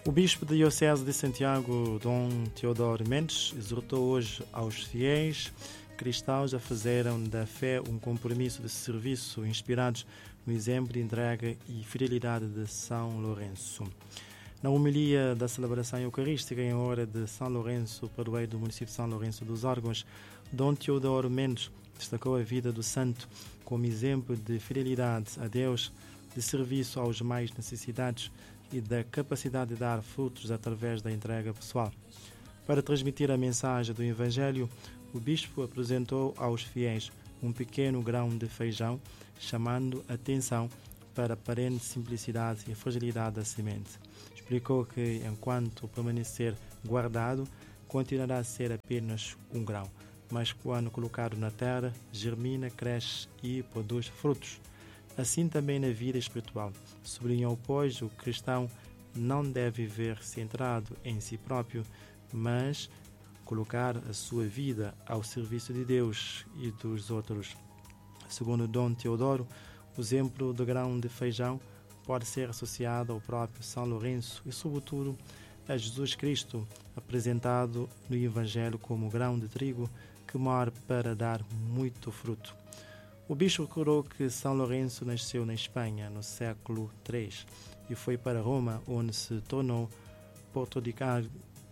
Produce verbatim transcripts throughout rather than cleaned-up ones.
O bispo da Diocese de Santiago, Dom Teodoro Mendes, exortou hoje aos fiéis cristãos a fazerem da fé um compromisso de serviço inspirados no exemplo de entrega e fidelidade de São Lourenço. Na homilia da celebração eucarística em hora de São Lourenço, padroeiro do município de São Lourenço dos Órgãos, Dom Teodoro Mendes destacou a vida do santo como exemplo de fidelidade a Deus, de serviço aos mais necessitados e da capacidade de dar frutos através da entrega pessoal. Para transmitir a mensagem do Evangelho, o bispo apresentou aos fiéis um pequeno grão de feijão, chamando atenção para a aparente simplicidade e fragilidade da semente. Explicou que, enquanto permanecer guardado, continuará a ser apenas um grão, mas quando colocado na terra, germina, cresce e produz frutos. Assim também na vida espiritual. Sublinhou, pois, o cristão não deve viver centrado em si próprio, mas colocar a sua vida ao serviço de Deus e dos outros. Segundo Dom Teodoro, o exemplo do grão de feijão pode ser associado ao próprio São Lourenço e, sobretudo, a Jesus Cristo, apresentado no Evangelho como grão de trigo que mora para dar muito fruto. O bispo recordou que São Lourenço nasceu na Espanha no século três e foi para Roma, onde se tornou portodiácono,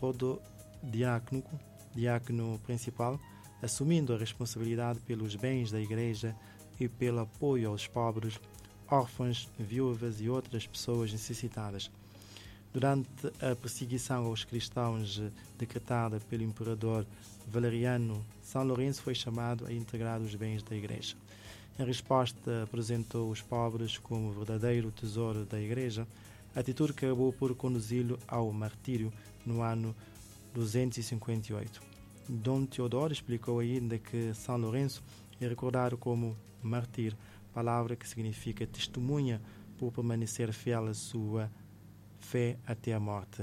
diácono principal, assumindo a responsabilidade pelos bens da Igreja e pelo apoio aos pobres, órfãos, viúvas e outras pessoas necessitadas. Durante a perseguição aos cristãos decretada pelo imperador Valeriano, São Lourenço foi chamado a integrar os bens da Igreja. Em resposta, apresentou os pobres como verdadeiro tesouro da Igreja, atitude que acabou por conduzi-lo ao martírio no ano duzentos e cinquenta e oito. Dom Teodoro explicou ainda que São Lourenço é recordado como mártir, palavra que significa testemunha por permanecer fiel à sua fé até a morte.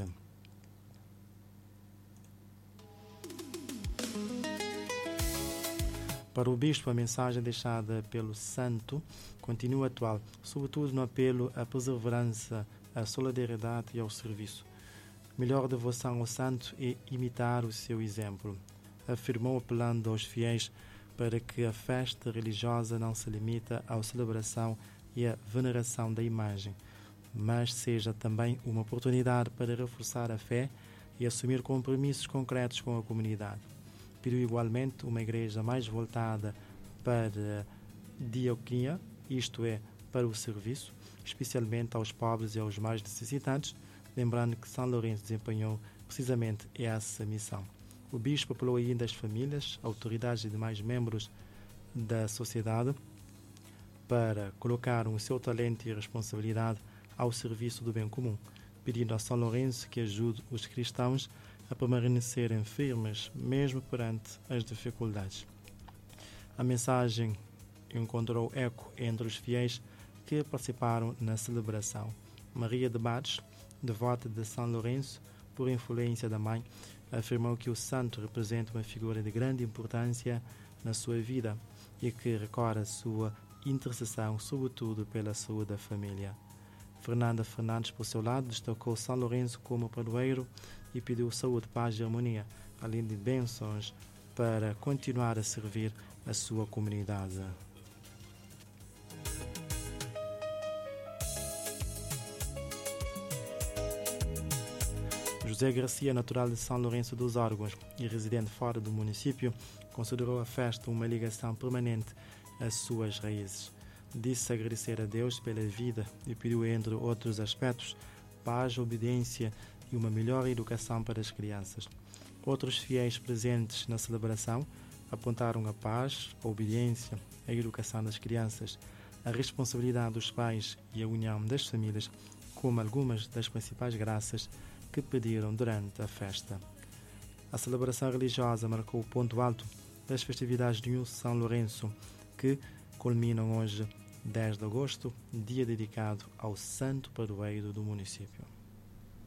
Para o bispo, a mensagem deixada pelo santo continua atual, sobretudo no apelo à perseverança, à solidariedade e ao serviço. Melhor devoção ao santo é imitar o seu exemplo, afirmou, apelando aos fiéis para que a festa religiosa não se limita à celebração e à veneração da imagem, mas seja também uma oportunidade para reforçar a fé e assumir compromissos concretos com a comunidade. Pediu igualmente uma igreja mais voltada para a diaconia, isto é, para o serviço, especialmente aos pobres e aos mais necessitados, lembrando que São Lourenço desempenhou precisamente essa missão. O bispo apelou ainda às famílias, autoridades e demais membros da sociedade para colocar o seu talento e responsabilidade ao serviço do bem comum, pedindo a São Lourenço que ajude os cristãos a permanecerem firmes mesmo perante as dificuldades. A mensagem encontrou eco entre os fiéis que participaram na celebração. Maria de Bades, devota de São Lourenço, por influência da mãe, afirmou que o santo representa uma figura de grande importância na sua vida e que recorre a sua intercessão, sobretudo pela saúde da família. Fernanda Fernandes, por seu lado, destacou São Lourenço como padroeiro e pediu saúde, paz e harmonia, além de bênçãos para continuar a servir a sua comunidade. José Garcia, natural de São Lourenço dos Órgãos e residente fora do município, considerou a festa uma ligação permanente às suas raízes. Disse agradecer a Deus pela vida e pediu, entre outros aspectos, paz, obediência e uma melhor educação para as crianças. Outros fiéis presentes na celebração apontaram a paz, a obediência, a educação das crianças, a responsabilidade dos pais e a união das famílias como algumas das principais graças que pediram durante a festa. A celebração religiosa marcou o ponto alto das festividades de São Lourenço, que culminam hoje, dez de agosto, dia dedicado ao santo padroeiro do município.